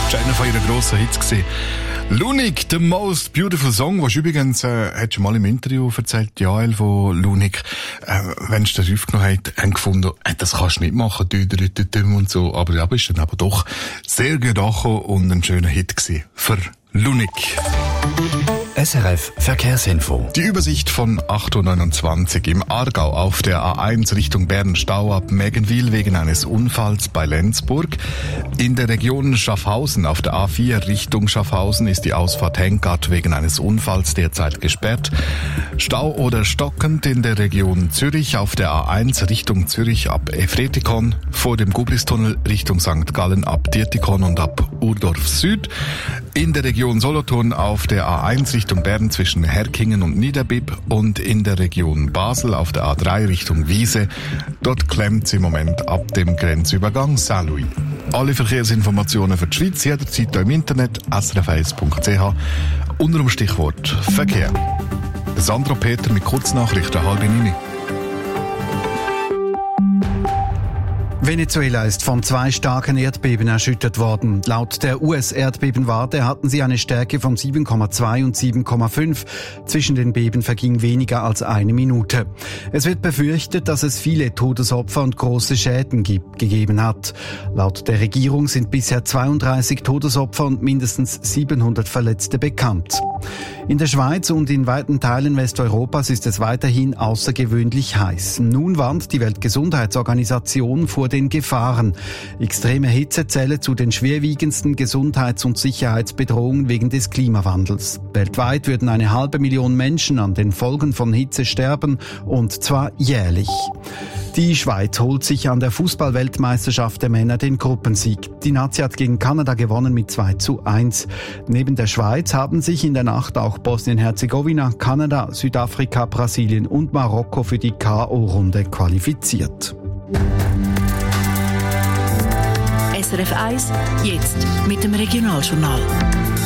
Das war einer von ihren grossen Hits gewesen. Lunik, The Most Beautiful Song, was übrigens, hat schon mal im Interview erzählt, Jael von Lunik, wenn es den Riff genommen hat, haben gefunden, das kannst du nicht machen, und so, aber ja, ist dann aber doch sehr gut angekommen und ein schöner Hit gewesen für Lunik. SRF Verkehrsinfo. Die Übersicht von 8.29 Uhr im Aargau auf der A1 Richtung Bern Stau ab Meggenwil wegen eines Unfalls bei Lenzburg. In der Region Schaffhausen auf der A4 Richtung Schaffhausen ist die Ausfahrt Henkart wegen eines Unfalls derzeit gesperrt. Stau oder stockend in der Region Zürich auf der A1 Richtung Zürich ab Efretikon, vor dem Gublistunnel Richtung St. Gallen ab Dietikon und ab Urdorf Süd. In der Region Solothurn auf der A1 Richtung Bern zwischen Herkingen und Niederbipp und in der Region Basel auf der A3 Richtung Wiese. Dort klemmt es im Moment ab dem Grenzübergang Saint-Louis. Alle Verkehrsinformationen für die Schweiz jederzeit im Internet srf1.ch unter dem Stichwort Verkehr. Sandro Peter mit Kurznachrichten 8:30. Venezuela ist von 2 starken Erdbeben erschüttert worden. Laut der US-Erdbebenwarte hatten sie eine Stärke von 7,2 und 7,5. Zwischen den Beben verging weniger als 1 Minute. Es wird befürchtet, dass es viele Todesopfer und große Schäden gegeben hat. Laut der Regierung sind bisher 32 Todesopfer und mindestens 700 Verletzte bekannt. In der Schweiz und in weiten Teilen Westeuropas ist es weiterhin außergewöhnlich heiß. Nun warnt die Weltgesundheitsorganisation vor den Gefahren. Extreme Hitze zählt zu den schwerwiegendsten Gesundheits- und Sicherheitsbedrohungen wegen des Klimawandels. Weltweit würden 500.000 Menschen an den Folgen von Hitze sterben, und zwar jährlich. Die Schweiz holt sich an der Fußball-Weltmeisterschaft der Männer den Gruppensieg. Die Nazi hat gegen Kanada gewonnen mit 2:1. Neben der Schweiz haben sich in der Nacht auch Bosnien-Herzegowina, Kanada, Südafrika, Brasilien und Marokko für die K.O.-Runde qualifiziert. SRF 1, jetzt mit dem Regionaljournal.